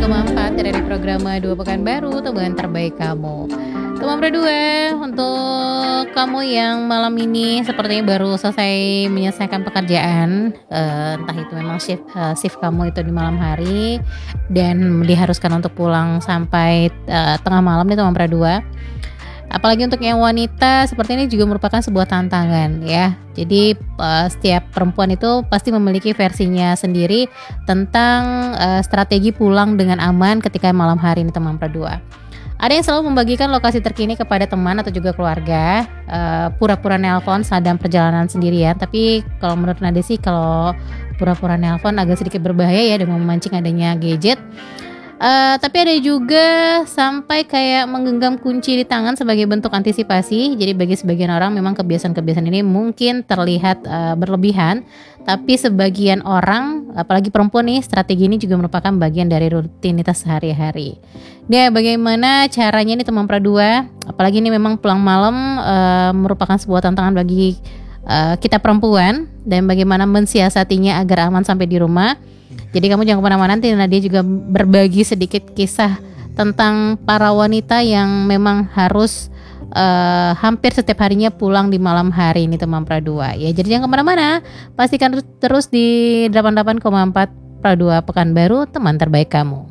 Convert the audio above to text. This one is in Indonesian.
101,4 dari program Dua Pekan Baru, teman terbaik kamu. Teman berdua, untuk kamu yang malam ini sepertinya baru selesai menyelesaikan pekerjaan, entah itu memang shift kamu itu di malam hari dan diharuskan untuk pulang sampai tengah malam nih teman berdua. Apalagi untuk yang wanita, seperti ini juga merupakan sebuah tantangan ya. Jadi setiap perempuan itu pasti memiliki versinya sendiri tentang strategi pulang dengan aman ketika malam hari ini teman berdua. Ada yang selalu membagikan lokasi terkini kepada teman atau juga keluarga, pura-pura nelpon sedang perjalanan sendirian. Tapi kalau menurut Nade sih, kalau pura-pura nelpon agak sedikit berbahaya ya dengan memancing adanya gadget. Tapi ada juga sampai kayak menggenggam kunci di tangan sebagai bentuk antisipasi. Jadi bagi sebagian orang memang kebiasaan-kebiasaan ini mungkin terlihat berlebihan, tapi sebagian orang, apalagi perempuan nih, strategi ini juga merupakan bagian dari rutinitas sehari-hari. Nah, bagaimana caranya nih teman perdua? Apalagi ini memang pulang malam merupakan sebuah tantangan bagi kita perempuan, dan bagaimana mensiasatinya agar aman sampai di rumah. Jadi kamu jangan kemana-mana, nanti Nadia juga berbagi sedikit kisah tentang para wanita yang memang harus hampir setiap harinya pulang di malam hari ini teman Pradua. Ya, jadi jangan kemana-mana, pastikan terus di 88,4 Pradua Pekanbaru, teman terbaik kamu.